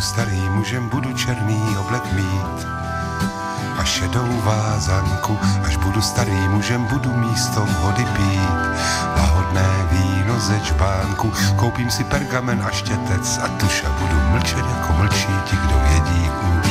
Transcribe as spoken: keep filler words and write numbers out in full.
starý mužem, budu černý oblek mít a šedou vázanku. Až budu starý mužem, budu místo vody pít lahodné víno ze čbánku. Koupím si pergamen a štětec a tuš a budu mlčet jako mlčí ti, kdo vědí už.